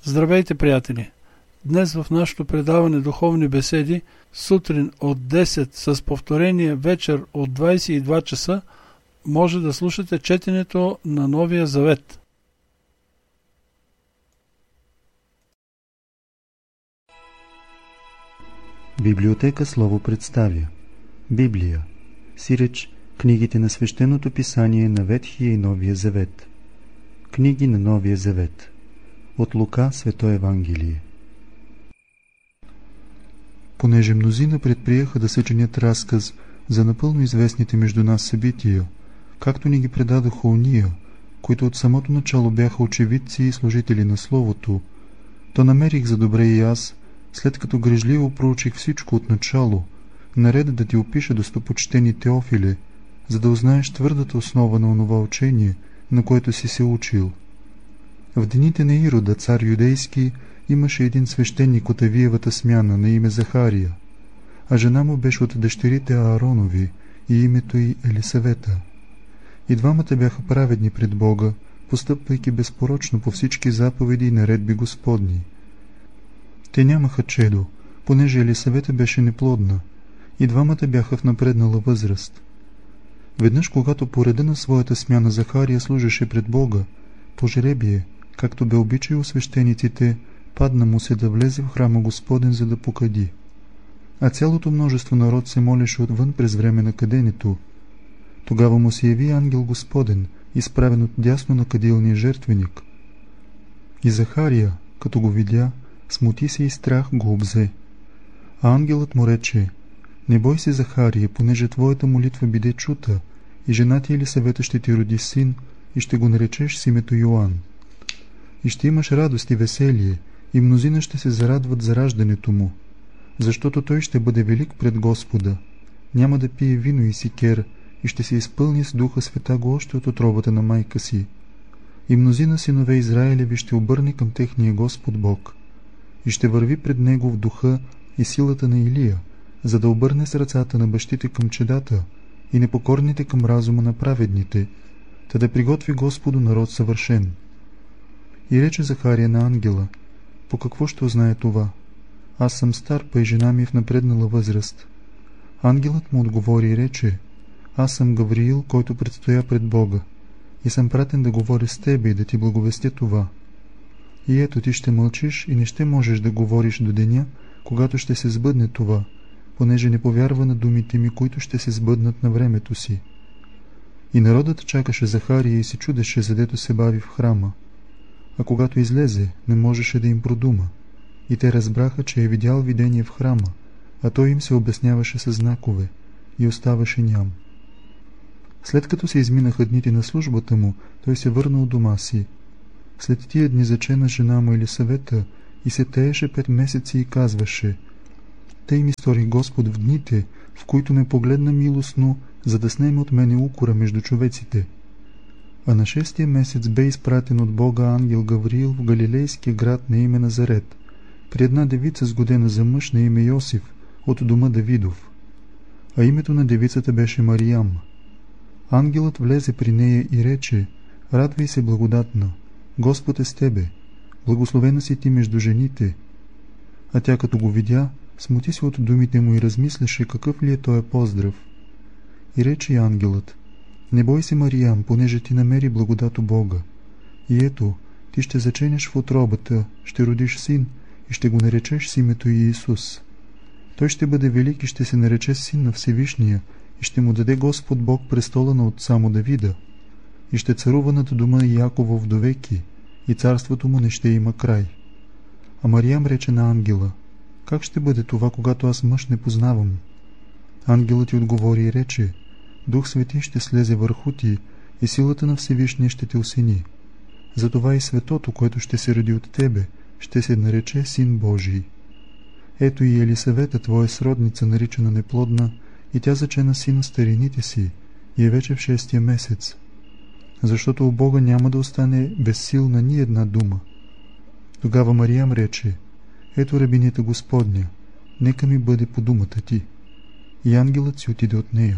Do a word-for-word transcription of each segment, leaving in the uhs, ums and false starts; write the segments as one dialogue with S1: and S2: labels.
S1: Здравейте, приятели! Днес в нашето предаване Духовни беседи, сутрин от десет с повторение вечер от двадесет и два часа, може да слушате четенето на Новия Завет.
S2: Библиотека Слово представя Библия, сиреч книгите на Свещеното писание на Ветхия и Новия Завет. Книги на Новия Завет. От Лука, Свето Евангелие. Понеже мнозина предприеха да съчинят разказ за напълно известните между нас събития, както ни ги предадоха ония, които от самото начало бяха очевидци и служители на Словото, то намерих за добре и аз, след като грижливо проучих всичко от начало, наред да ти опиша, достопочтени Теофиле, за да узнаеш твърдата основа на онова учение, на което си се учил. В дените на Ирода, цар юдейски, имаше един свещеник от Авиевата смяна на име Захария, а жена му беше от дъщерите Ааронови и името й Елисавета. И двамата бяха праведни пред Бога, постъпвайки безпорочно по всички заповеди и наредби Господни. Те нямаха чедо, понеже Елисавета беше неплодна, и двамата бяха в напреднала възраст. Веднъж, когато по реда на своята смяна Захария служеше пред Бога, по жребие, както бе обичай у свещениците, падна му се да влезе в храма Господен, за да покади. А цялото множество народ се молеше отвън през време на каденето. Тогава му се яви ангел Господен, изправен от дясно на кадилния жертвеник. И Захария, като го видя, смути се и страх го обзе. А ангелът му рече: „Не бой се, Захария, понеже твоята молитва биде чута, и жена ти Елисавета ще ти роди син, и ще го наречеш с името Йоан. И ще имаш радост и веселие, и мнозина ще се зарадват за раждането му, защото той ще бъде велик пред Господа. Няма да пие вино и сикер, и ще се изпълни с Духа Святаго още от утробата на майка си. И мнозина синове Израилеви ще обърне към техния Господ Бог, и ще върви пред него в духа и силата на Илия, за да обърне сърцата на бащите към чедата и непокорните към разума на праведните, та да приготви Господу народ съвършен.“ И рече Захария на ангела: „По какво ще узнае това? Аз съм стар, па и жена ми е в напреднала възраст.“ Ангелът му отговори и рече: „Аз съм Гавриил, който предстоя пред Бога, и съм пратен да говоря с тебе и да ти благовестя това. И ето, ти ще мълчиш и не ще можеш да говориш до деня, когато ще се сбъдне това, понеже не повярва на думите ми, които ще се сбъднат на времето си.“ И народът чакаше Захария и се чудеше, задето се бави в храма. А когато излезе, не можеше да им продума. И те разбраха, че е видял видение в храма, а той им се обясняваше със знакове, и оставаше ням. След като се изминаха дните на службата му, той се върна у дома си. След тия дни зачена жена му Елисавета и се тееше пет месеци и казваше: „Тъй ми стори Господ в дните, в които ме погледна милостно, за да снеме от мене укора между човеците.“ А на шестия месец бе изпратен от Бога ангел Гавриил в галилейския град на име Назарет, при една девица сгодена за мъж на име Йосиф, от дома Давидов. А името на девицата беше Мариям. Ангелът влезе при нея и рече: „Радвай се, благодатна, Господ е с тебе, благословена си ти между жените.“ А тя, като го видя, смути се от думите му и размисляше какъв ли е този поздрав. И рече ангелът: „Не бой се, Мариям, понеже ти намери благодат у Бога. И ето, ти ще заченеш в утробата, ще родиш син и ще го наречеш с името Иисус. Той ще бъде велик и ще се нарече син на Всевишния, и ще му даде Господ Бог престола на отца му Давида, и ще царува над дома Яковов довеки, и царството му не ще има край.“ А Мариям рече на ангела: „Как ще бъде това, когато аз мъж не познавам?“ Ангелът ти отговори и рече: „Дух Свети ще слезе върху ти, и силата на Всевишния ще те осени. Затова и светото, което ще се роди от тебе, ще се нарече Син Божий. Ето и Елисавета, твоя сродница, наричана неплодна, и тя зачена сина старините си, и е вече в шестия месец. Защото у Бога няма да остане безсилна ни една дума.“ Тогава Мариям рече: „Ето рабинята Господня, нека ми бъде по думата ти.“ И ангелът си отиде от нея.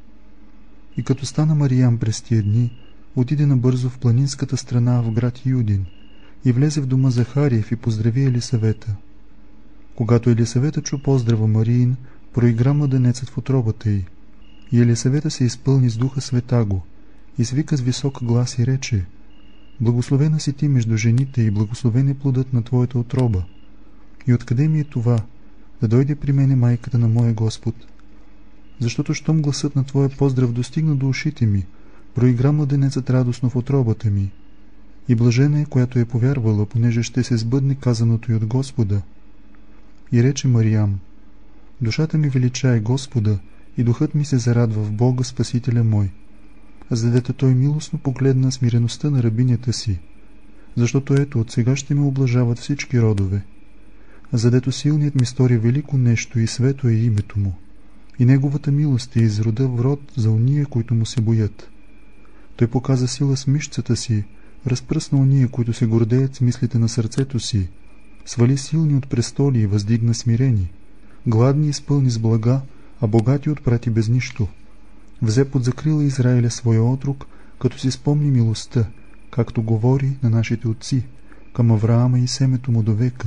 S2: И като стана Мариям през тия дни, отиде набързо в планинската страна в град Юдин и влезе в дома Захариев и поздрави Елисавета. Когато Елисавета чу поздрава Мариин, проигра младенецът в утробата й. И Елисавета се изпълни с Духа Светаго, и свика с висок глас и рече: Благословена си ти между жените и благословен е плодът на твоята утроба. И откъде ми е това, да дойде при мене майката на моя Господ? Защото щом гласът на твоя поздрав достигна до ушите ми, проигра младенецът радостно в утробата ми. И блажена е, която е повярвала, понеже ще се сбъдне казаното й от Господа. И рече Мариям: Душата ми величае Господа, и духът ми се зарадва в Бога, Спасителя мой. За дето той милостно погледна смиреността на рабинята си, защото ето от сега ще ме облажават всички родове. За дето силният ми стори велико нещо и свето е името му, и неговата милост е изрода в род за уния, които му се боят. Той показа сила с мишцата си, разпръсна уния, които се гордеят с мислите на сърцето си, свали силни от престоли и въздигна смирени, гладни изпълни с блага, а богати отпрати без нищо. Взе под закрила Израиля своя отрок, като си спомни милостта, както говори на нашите отци, към Авраама и семето му до века.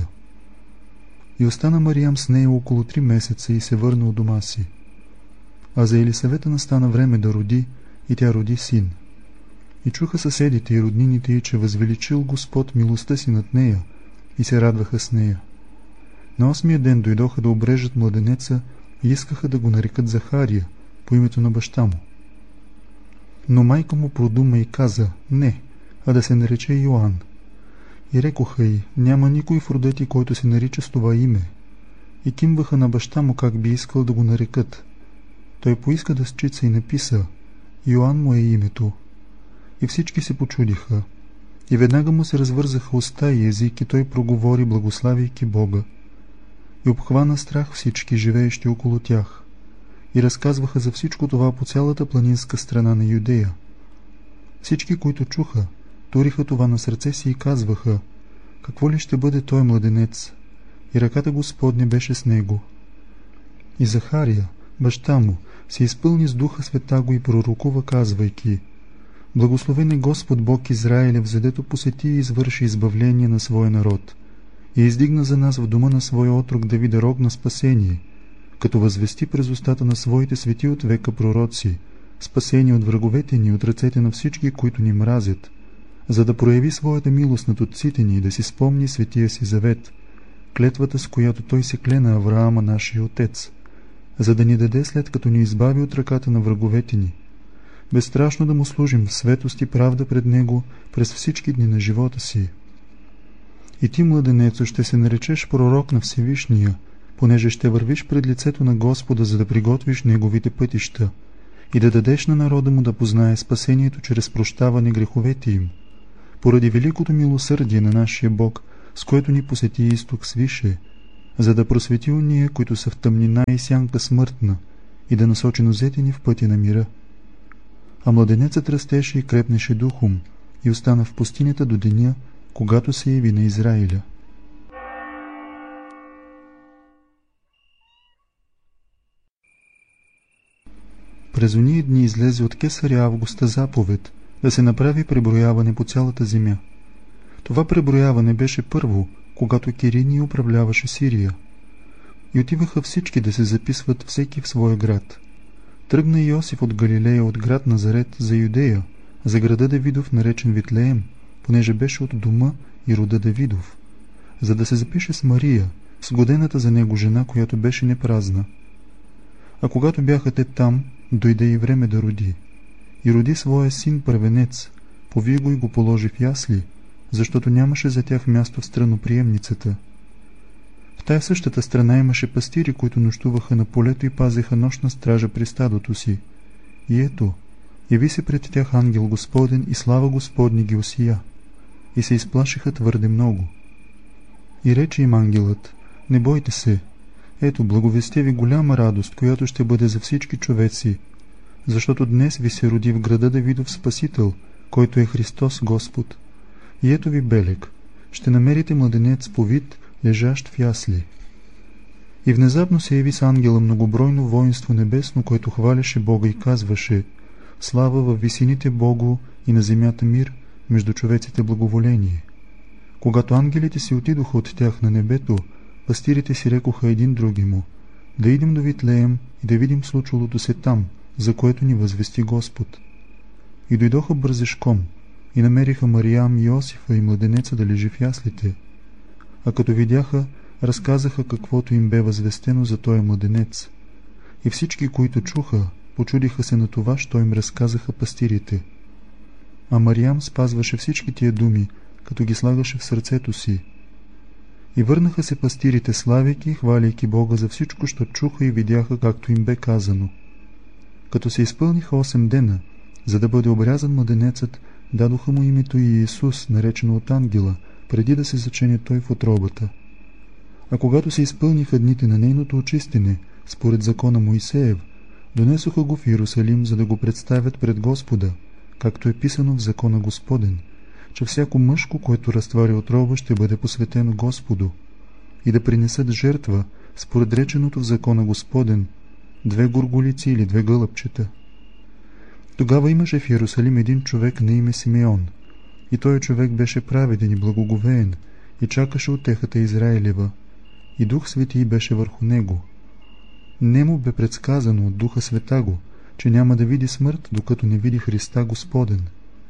S2: И остана Мариям с нея около три месеца и се върна от дома си. А за Елисавета настана време да роди, и тя роди син. И чуха съседите и роднините й, че възвеличил Господ милостта си над нея, и се радваха с нея. На осмия ден дойдоха да обрежат младенеца и искаха да го нарекат Захария, по името на баща му. Но майка му продума и каза: не, а да се нарече Йоан. И рекоха й: няма никой в рода ти, който се нарича с това име. И кимваха на баща му как би искал да го нарекат. Той поиска да счица и написа: Йоан му е името. И всички се почудиха. И веднага му се развързаха уста и език, и той проговори, благославяйки Бога. И обхвана страх всички, живеещи около тях. И разказваха за всичко това по цялата планинска страна на Юдея. Всички, които чуха, туриха това на сърце си и казваха: какво ли ще бъде той младенец? И ръката Господня беше с него. И Захария, баща му, се изпълни с Духа Светаго и пророкува, казвайки: Благословен е Господ Бог Израилев, задето посети и извърши избавление на своя народ, и издигна за нас в дома на своя отрок Давида рог на спасение, като възвести през устата на своите свети от века пророци, спасение от враговете ни, от ръцете на всички, които ни мразят, за да прояви своята милост над отците ни и да си спомни светия си завет, клетвата, с която той се кле на Авраама, нашия отец, за да ни даде, след като ни избави от ръката на враговете ни, безстрашно да му служим в светост и правда пред него през всички дни на живота си. И ти, младенецо, ще се наречеш пророк на Всевишния, понеже ще вървиш пред лицето на Господа, за да приготвиш неговите пътища и да дадеш на народа му да познае спасението чрез прощаване греховете им, поради великото милосърдие на нашия Бог, с което ни посети изток свише, за да просвети уния, които са в тъмнина и сянка смъртна, и да насочи нозете ни в пътя на мира. А младенецът растеше и крепнеше духом и остана в пустинята до деня, когато се яви на Израиля. През ония дни излезе от кесаря Августа заповед да се направи преброяване по цялата земя. Това преброяване беше първо, когато Кириний управляваше Сирия. И отиваха всички да се записват всеки в своя град. Тръгна Йосиф от Галилея, от град Назарет, за Юдея, за града Давидов, наречен Витлеем, понеже беше от дома и рода Давидов, за да се запише с Мария, с годената за него жена, която беше непразна. А когато бяха те там, дойде и време да роди. И роди своя син първенец, пови го и го положи в ясли, защото нямаше за тях място в страноприемницата. В тая същата страна имаше пастири, които нощуваха на полето и пазеха нощна стража при стадото си. И ето, яви се пред тях ангел Господен и слава Господни ги осия. И се изплашиха твърде много. И рече им ангелът: не бойте се, ето благовестя ви голяма радост, която ще бъде за всички човеци, защото днес ви се роди в града Давидов Спасител, който е Христос Господ. И ето ви белег, ще намерите младенец повит, лежащ в ясли. И внезапно се яви с ангела многобройно воинство небесно, което хваляше Бога и казваше: слава във висините Богу и на земята мир, между човеците благоволение. Когато ангелите си отидоха от тях на небето, пастирите си рекоха един други му: да идем до Витлеем и да видим случилото се там, за което ни възвести Господ. И дойдоха бързешком и намериха Мариям и Йосифа и младенеца да лежи в яслите. А като видяха, разказаха каквото им бе възвестено за този младенец. И всички, които чуха, почудиха се на това, що им разказаха пастирите. А Мариям спазваше всички тия думи, като ги слагаше в сърцето си. И върнаха се пастирите, славяйки и хваляйки Бога за всичко, що чуха и видяха, както им бе казано. Като се изпълниха осем дена, за да бъде обрязан младенецът, дадоха му името и Иисус, наречено от ангела, преди да се зачене той в утробата. А когато се изпълниха дните на нейното очистене, според закона Моисеев, донесоха го в Иерусалим, за да го представят пред Господа, както е писано в закона Господен, че всяко мъжко, което разтваря отроба, ще бъде посветено Господу, и да принесат жертва, според реченото в закона Господен, две горголици или две гълъбчета. Тогава имаше в Иерусалим един човек на име Симеон, и той човек беше праведен и благоговеен, и чакаше утехата Израилева, и Дух Свети беше върху него. Нему бе предсказано от Духа Святаго, че няма да види смърт, докато не види Христа Господен.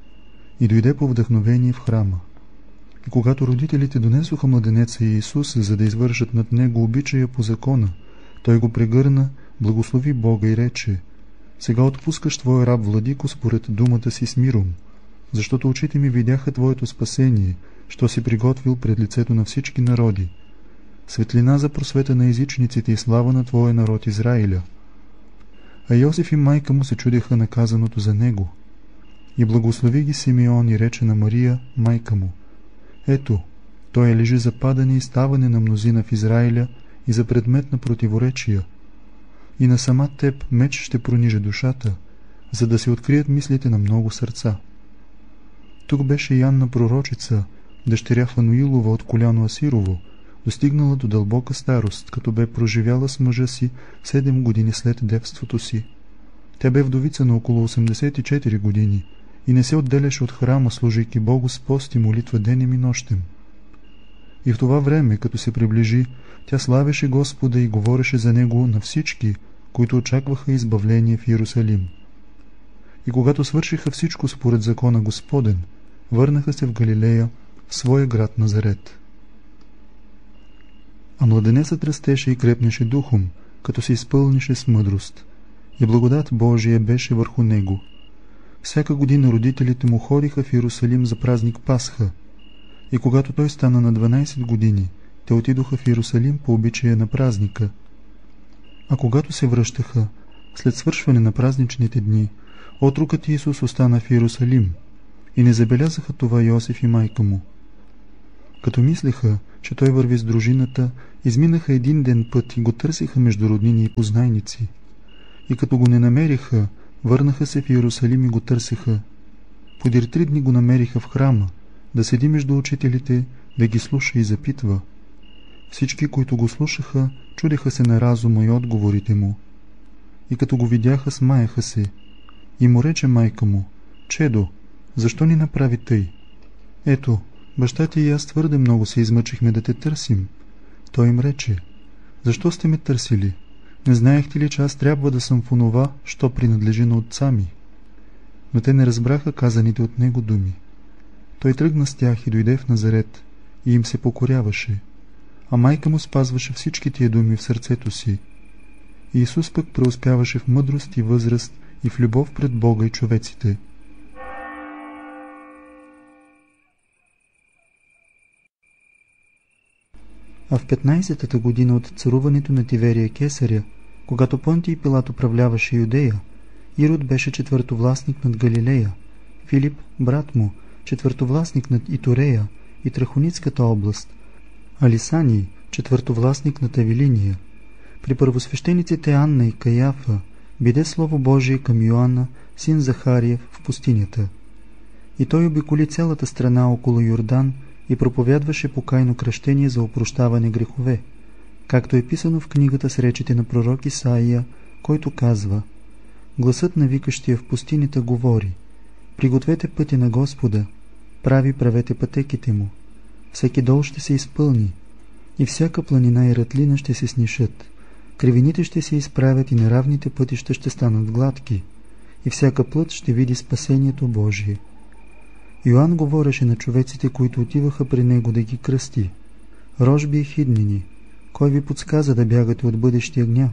S2: И дойде по вдъхновение в храма. И когато родителите донесоха младенеца Иисус, за да извършат над него обичая по закона, той го прегърна, благослови Бога и рече: сега отпускаш твой раб владико според думата си с миром, защото очите ми видяха твоето спасение, що си приготвил пред лицето на всички народи, светлина за просвета на езичниците и слава на твоя народ Израиля. А Йосиф и майка му се чудеха на казаното за него. И благослови ги Симеон и рече на Мария, майка му: ето, той лежи за падане и ставане на мнозина в Израиля и за предмет на противоречия. И на сама теб меч ще прониже душата, за да се открият мислите на много сърца. Тук беше Янна пророчица, дъщеря Фануилова от коляно Асирово, достигнала до дълбока старост, като бе проживяла с мъжа си седем години след девството си. Тя бе вдовица на около осемдесет и четири години и не се отделяше от храма, служейки Богу с пост и молитва денем и нощем. И в това време, като се приближи, тя славеше Господа и говореше за Него на всички, които очакваха избавление в Иерусалим. И когато свършиха всичко според закона Господен, върнаха се в Галилея, в своя град Назарет. А младенецът растеше и крепнеше духом, като се изпълнише с мъдрост, и благодат Божия беше върху него. Всяка година родителите му ходиха в Иерусалим за празник Пасха, и когато той стана на дванайсет години, те отидоха в Иерусалим по обичая на празника. А когато се връщаха, след свършване на празничните дни, отрокът Исус остана в Иерусалим, и не забелязаха това Йосиф и майка му. Като мислеха, че той върви с дружината, изминаха един ден път и го търсиха между роднини и познайници. И като го не намериха, върнаха се в Иерусалим и го търсеха. Подир три дни го намериха в храма, да седи между учителите, да ги слуша и запитва. Всички, които го слушаха, чудеха се на разума и отговорите му. И като го видяха, смаяха се. И му рече майка му: чедо, защо ни направи тъй? Ето, баща ти и аз твърде много се измъчихме да те търсим. Той им рече: защо сте ме търсили? Не знаехте ли, че аз трябва да съм в онова, що принадлежи на отца ми? Но те не разбраха казаните от него думи. Той тръгна с тях и дойде в Назарет, и им се покоряваше, а майка му спазваше всички тия думи в сърцето си. И Исус пък преуспяваше в мъдрост и възраст и в любов пред Бога и човеците.
S3: А в петнайсетата година от царуването на Тиверия Кесаря, когато Понтий Пилат управляваше Юдея, Ирод беше четвъртовластник над Галилея, Филип, брат му, четвъртовластник над Итурея и Трахоницката област, а Лисаний, четвъртовластник над Авилиния. При първосвещениците Анна и Каяфа биде Слово Божие към Йоанна, син Захариев, в пустинята. И той обиколи цялата страна около Йордан и проповядваше покайно кръщение за опрощаване грехове, както е писано в книгата с речите на пророк Исаия, който казва: гласът на викащия в пустинята говори: пригответе пътя на Господа, прави правете пътеките му. всеки дол ще се изпълни, и всяка планина и ратлина ще се снишат, кривините ще се изправят и неравните пътища ще станат гладки, и всяка плът ще види спасението Божие. Йоанн говореше на човеците, които отиваха при него да ги кръсти: рожби и хиднини, кой ви подсказа да бягате от бъдещия гняв?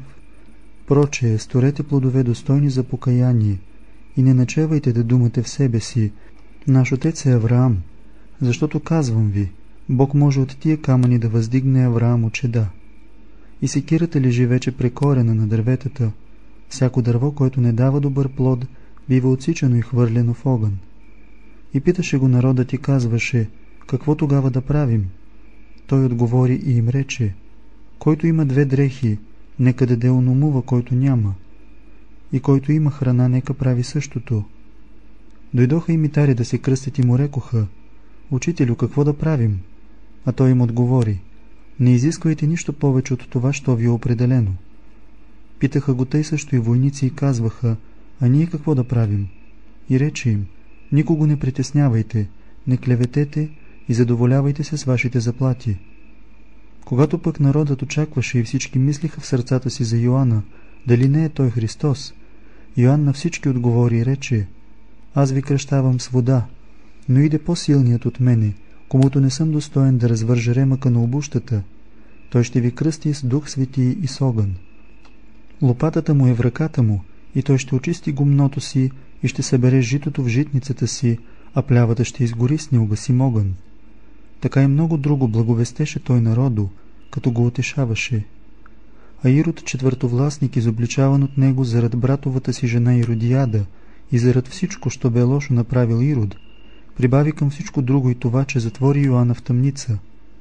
S3: Прочее, сторете плодове достойни за покаяние и не начевайте да думате в себе си: наш отец е Авраам, защото казвам ви, Бог може от тия камъни да въздигне Авраам от чеда. И секирата лежи вече прекорена на дърветата. Всяко дърво, което не дава добър плод, бива отсичано и хвърлено в огън. И питаше го народът и казваше: какво тогава да правим? Той отговори и им рече: който има две дрехи, нека даде ономува, който няма, и който има храна, нека прави същото. Дойдоха и митари да се кръстят и му рекоха: учителю, какво да правим? А той им отговори: не изисквайте нищо повече от това, що ви е определено. Питаха го тъй също и войници и казваха: а ние какво да правим? И рече им: никого не притеснявайте, не клеветете и задоволявайте се с вашите заплати. Когато пък народът очакваше и всички мислиха в сърцата си за Йоанна, дали не е той Христос, Йоанн на всички отговори и рече: аз ви кръщавам с вода, но иде по-силният от мене, комуто не съм достоен да развържа ремъка на обущата. Той ще ви кръсти с Дух Свети и с огън. Лопатата му е в ръката му, и той ще очисти гумното си и ще събере житото в житницата си, а плявата ще изгори с неугасим огън. Така и много друго благовестеше той народу, като го утешаваше. А Ирод, четвъртовластник, изобличаван от него зарад братовата си жена Иродиада и зарад всичко, що бе лошо направил Ирод, прибави към всичко друго и това, че затвори Йоанна в тъмница.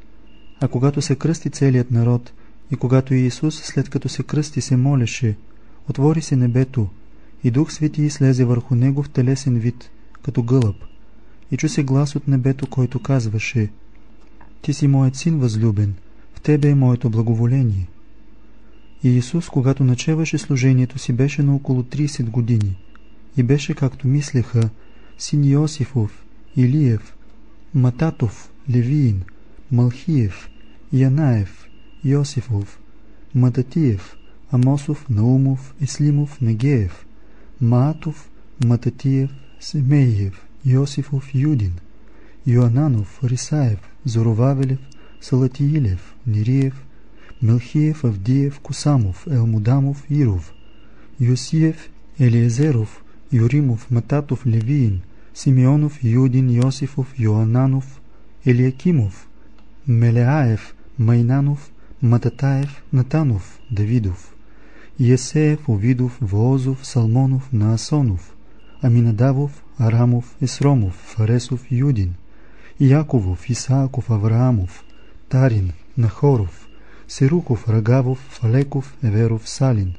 S3: А когато се кръсти целият народ и когато Иисус, след като се кръсти, се молеше, отвори се небето и Дух Свети слезе върху него в телесен вид, като гълъб, и чу се глас от небето, който казваше: ти си моят син възлюбен, в тебе е моето благоволение. И Иисус, когато начеваше служението си, беше на около трийсет години и беше, както мислеха, син Йосифов, Илиев, Мататов, Левиин, Малхиев, Янаев, Йосифов, Мататиев, Амосов, Наумов, Ислимов, Негеев, Маатов, Мататиев, Семеиев, Йосифов, Юдин, Йоананов, Рисаев, Зоровавелев, Салатиилев, Нириев, Мелхиев, Авдиев, Косамов, Елмудамов, Иров, Йосиев, Елиезеров, Юримов, Мататов, Левиин, Симеонов, Юдин, Йосифов, Йоананов, Елиакимов, Мелеаев, Майнанов, Мататаев, Натанов, Давидов, Есеев, Овидов, Воозов, Салмонов, Наасонов, Аминадавов, Арамов, Есромов, Фаресов, Юдин, Яковов, Исааков, Авраамов, Тарин, Нахоров, Серухов, Рагавов, Фалеков, Еверов, Салин,